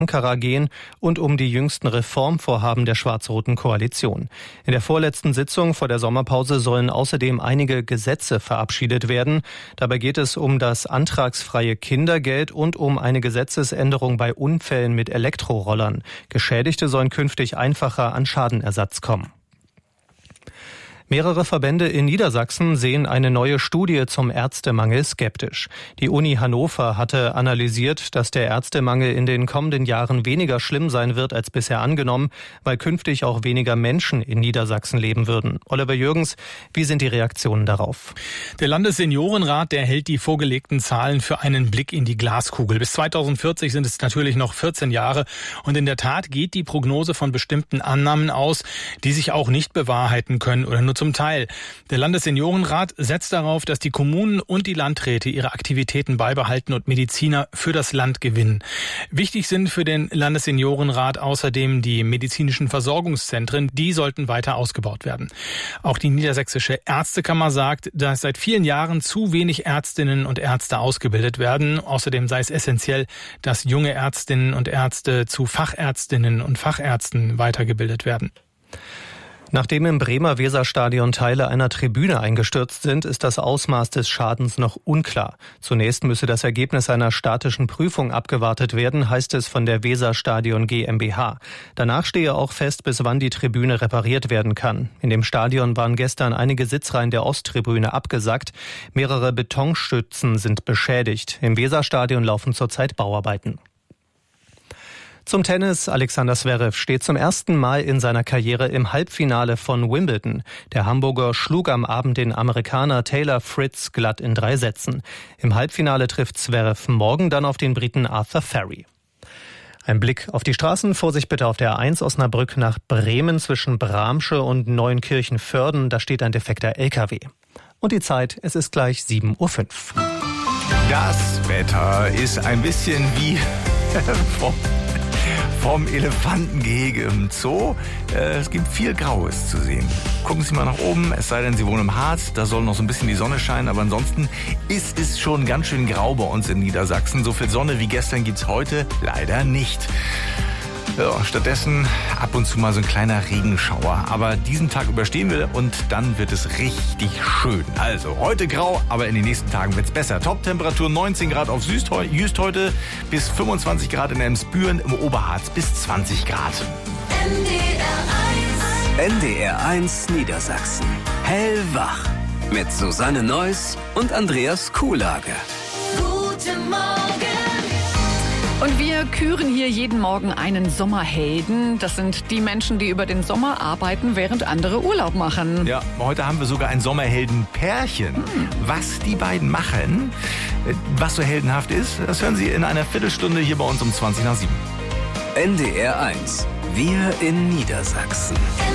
Ankara gehen und um die jüngsten Reformvorhaben der schwarz-roten Koalition. In der vorletzten Sitzung vor der Sommerpause sollen außerdem einige Gesetze verabschiedet werden. Dabei geht es um das antragsfreie Kindergeld und um eine Gesetzesänderung bei Unfällen mit Elektrorollern. Geschädigte sollen künftig einfacher an Schadenersatz kommen. Mehrere Verbände in Niedersachsen sehen eine neue Studie zum Ärztemangel skeptisch. Die Uni Hannover hatte analysiert, dass der Ärztemangel in den kommenden Jahren weniger schlimm sein wird als bisher angenommen, weil künftig auch weniger Menschen in Niedersachsen leben würden. Oliver Jürgens, wie sind die Reaktionen darauf? Der Landesseniorenrat, der hält die vorgelegten Zahlen für einen Blick in die Glaskugel. Bis 2040 sind es natürlich noch 14 Jahre. Und in der Tat geht die Prognose von bestimmten Annahmen aus, die sich auch nicht bewahrheiten können oder nur zum Teil. Der Landesseniorenrat setzt darauf, dass die Kommunen und die Landräte ihre Aktivitäten beibehalten und Mediziner für das Land gewinnen. Wichtig sind für den Landesseniorenrat außerdem die medizinischen Versorgungszentren. Die sollten weiter ausgebaut werden. Auch die Niedersächsische Ärztekammer sagt, dass seit vielen Jahren zu wenig Ärztinnen und Ärzte ausgebildet werden. Außerdem sei es essentiell, dass junge Ärztinnen und Ärzte zu Fachärztinnen und Fachärzten weitergebildet werden. Nachdem im Bremer Weserstadion Teile einer Tribüne eingestürzt sind, ist das Ausmaß des Schadens noch unklar. Zunächst müsse das Ergebnis einer statischen Prüfung abgewartet werden, heißt es von der Weserstadion GmbH. Danach stehe auch fest, bis wann die Tribüne repariert werden kann. In dem Stadion waren gestern einige Sitzreihen der Osttribüne abgesackt. Mehrere Betonstützen sind beschädigt. Im Weserstadion laufen zurzeit Bauarbeiten. Zum Tennis. Alexander Zverev steht zum ersten Mal in seiner Karriere im Halbfinale von Wimbledon. Der Hamburger schlug am Abend den Amerikaner Taylor Fritz glatt in 3 Sätzen. Im Halbfinale trifft Zverev morgen dann auf den Briten Arthur Ferry. Ein Blick auf die Straßen. Vorsicht bitte auf der A1 Osnabrück nach Bremen zwischen Bramsche und Neuenkirchen-Vörden. Da steht ein defekter LKW. Und die Zeit, es ist gleich 7:05 Uhr. Das Wetter ist ein bisschen wie vom Elefantengehege im Zoo. Es gibt viel Graues zu sehen. Gucken Sie mal nach oben, es sei denn, Sie wohnen im Harz. Da soll noch so ein bisschen die Sonne scheinen. Aber ansonsten ist es schon ganz schön grau bei uns in Niedersachsen. So viel Sonne wie gestern gibt's heute leider nicht. Ja, stattdessen ab und zu mal so ein kleiner Regenschauer. Aber diesen Tag überstehen wir und dann wird es richtig schön. Also heute grau, aber in den nächsten Tagen wird's besser. Top-Temperatur 19 Grad auf Jüst heute, bis 25 Grad in Emsbüren, im Oberharz bis 20 Grad. NDR 1 Niedersachsen. Hellwach. Mit Susanne Neuss und Andreas Kuhlage. Guten Morgen. Und wir küren hier jeden Morgen einen Sommerhelden. Das sind die Menschen, die über den Sommer arbeiten, während andere Urlaub machen. Ja, heute haben wir sogar ein Sommerhelden-Pärchen. Was die beiden machen, was so heldenhaft ist, das hören Sie in einer Viertelstunde hier bei uns um 7:20. NDR 1. Wir in Niedersachsen.